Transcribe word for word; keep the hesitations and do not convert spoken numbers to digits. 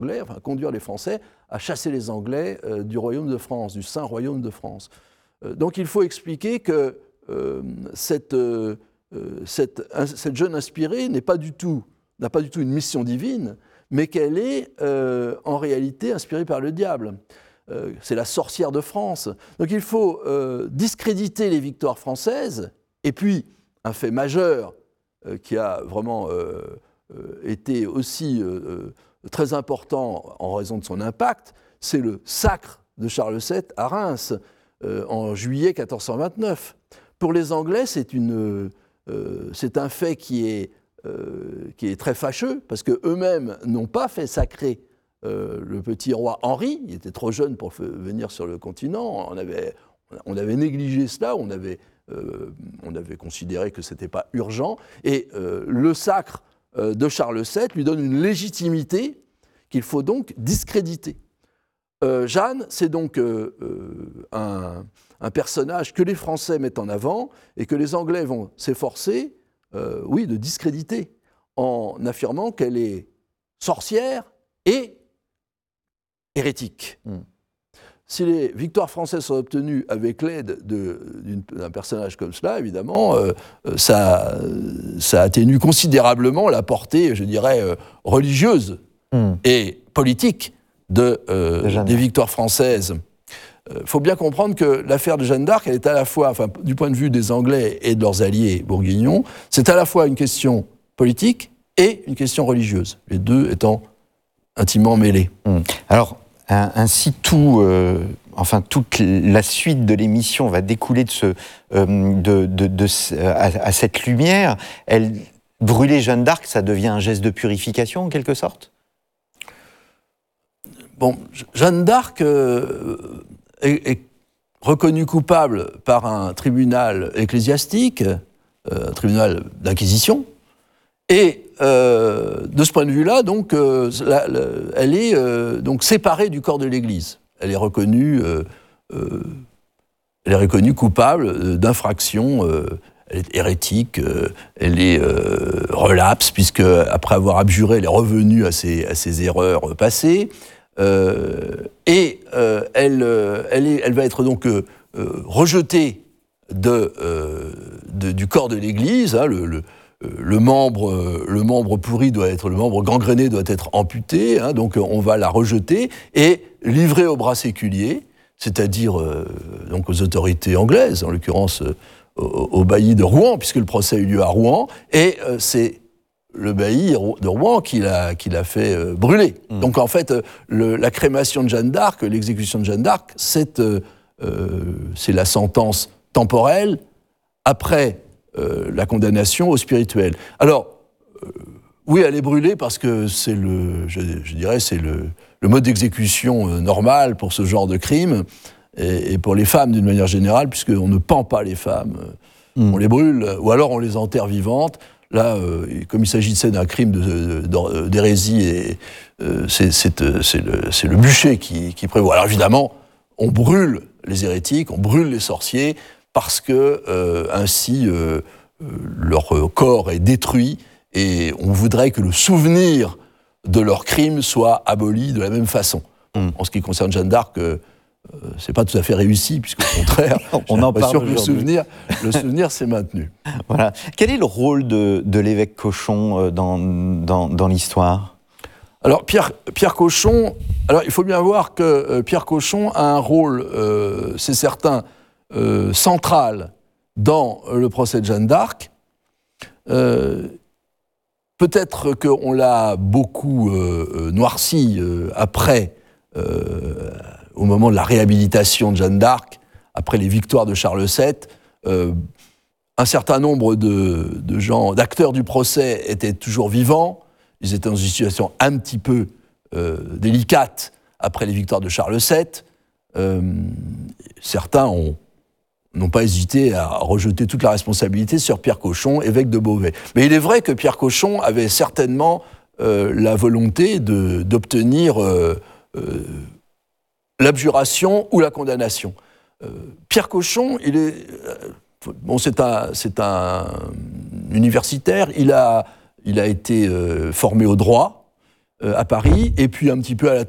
Anglais, enfin conduire les Français à chasser les Anglais euh, du royaume de France, du Saint Royaume de France. Euh, donc il faut expliquer que euh, cette, euh, cette, cette jeune inspirée n'est pas du tout, n'a pas du tout une mission divine, mais qu'elle est euh, en réalité inspirée par le diable. Euh, c'est la sorcière de France. Donc il faut euh, discréditer les victoires françaises, et puis un fait majeur euh, qui a vraiment euh, euh, été aussi euh, très important en raison de son impact, c'est le sacre de Charles sept à Reims euh, en juillet quatorze cent vingt-neuf. Pour les Anglais, c'est, une, euh, c'est un fait qui est, euh, qui est très fâcheux, parce qu'eux-mêmes n'ont pas fait sacrer euh, le petit roi Henri. Il était trop jeune pour venir sur le continent. On avait, on avait négligé cela, on avait, euh, on avait considéré que ce n'était pas urgent. Et euh, le sacre euh, de Charles sept lui donne une légitimité qu'il faut donc discréditer. Euh, Jeanne, c'est donc euh, euh, un, un personnage que les Français mettent en avant et que les Anglais vont s'efforcer, euh, oui, de discréditer en affirmant qu'elle est sorcière et hérétique. Mm. Si les victoires françaises sont obtenues avec l'aide de, d'un personnage comme cela, évidemment, euh, ça, ça atténue considérablement la portée, je dirais, euh, religieuse mm. et politique de, euh, de des victoires françaises. Il euh, faut bien comprendre que l'affaire de Jeanne d'Arc, elle est à la fois, enfin, du point de vue des Anglais et de leurs alliés bourguignons, c'est à la fois une question politique et une question religieuse, les deux étant intimement mêlés. Mmh. Alors, ainsi tout, euh, enfin toute la suite de l'émission va découler de ce, euh, de, de, de, à, à cette lumière. Elle, brûler Jeanne d'Arc, ça devient un geste de purification en quelque sorte. Bon, Jeanne d'Arc euh, est, est reconnue coupable par un tribunal ecclésiastique, euh, un tribunal d'inquisition, et euh, de ce point de vue-là, donc, euh, la, la, elle est euh, donc séparée du corps de l'Église. Elle est reconnue, euh, euh, elle est reconnue coupable d'infraction. Euh, elle est hérétique, euh, elle est euh, relapse, puisque après avoir abjuré, elle est revenue à ses, à ses erreurs passées. Euh, et euh, elle, euh, elle, est, elle va être donc euh, rejetée de, euh, de, du corps de l'Église. Hein, le, le, le, membre, le membre pourri doit être, le membre gangréné doit être amputé. Hein, donc on va la rejeter et livrer au bras séculier, c'est-à-dire euh, donc aux autorités anglaises, en l'occurrence euh, au, au bailli de Rouen, puisque le procès a eu lieu à Rouen. Et euh, c'est le bailli de Rouen qui l'a, qui l'a fait euh, brûler. Mmh. Donc en fait, euh, le, la crémation de Jeanne d'Arc, l'exécution de Jeanne d'Arc, c'est, euh, euh, c'est la sentence temporelle après euh, la condamnation au spirituel. Alors, euh, oui, elle est brûlée parce que c'est le, je, je dirais, c'est le, le mode d'exécution euh, normal pour ce genre de crime, et, et pour les femmes d'une manière générale, puisqu'on ne pend pas les femmes, mmh. on les brûle, ou alors on les enterre vivantes. Là, euh, comme il s'agissait d'un crime de, de, d'hérésie, et, euh, c'est, c'est, c'est, le, c'est le bûcher qui, qui prévaut. Alors évidemment, on brûle les hérétiques, on brûle les sorciers, parce que euh, ainsi euh, leur corps est détruit, et on voudrait que le souvenir de leur crime soit aboli de la même façon. Mmh. En ce qui concerne Jeanne d'Arc, euh, Euh, c'est pas tout à fait réussi, puisqu'au contraire, on en parle que le souvenir, le souvenir s'est maintenu. Voilà. Quel est le rôle de, de l'évêque Cochon dans, dans, dans l'histoire ? Alors, Pierre, Pierre Cochon, alors il faut bien voir que euh, Pierre Cochon a un rôle, euh, c'est certain, euh, central dans le procès de Jeanne d'Arc. Euh, peut-être qu'on l'a beaucoup euh, noirci euh, après. Euh, au moment de la réhabilitation de Jeanne d'Arc, après les victoires de Charles sept, euh, un certain nombre de, de gens, d'acteurs du procès étaient toujours vivants. Ils étaient dans une situation un petit peu euh, délicate après les victoires de Charles sept. Euh, certains ont, n'ont pas hésité à rejeter toute la responsabilité sur Pierre Cochon, évêque de Beauvais. Mais il est vrai que Pierre Cochon avait certainement euh, la volonté de, d'obtenir euh, euh, l'abjuration ou la condamnation. Euh, Pierre Cochon, il est, euh, bon, c'est un, c'est un universitaire. Il a, il a été euh, formé au droit. euh, à Paris, et puis un petit peu à la